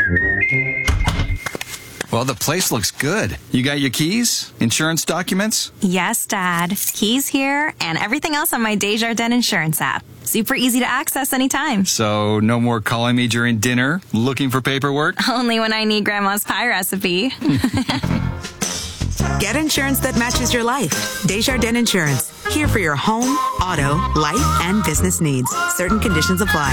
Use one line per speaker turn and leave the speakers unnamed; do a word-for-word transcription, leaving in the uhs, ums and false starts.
Well, the place looks good. You got your keys? Insurance documents?
Yes, Dad. Keys here and everything else on my Desjardins Insurance app. Super easy to access anytime.
So no more calling me during dinner looking for paperwork?
Only when I need Grandma's pie recipe.
Get insurance that matches your life. Desjardins Insurance. Here for your home, auto, life, and business needs. Certain conditions apply.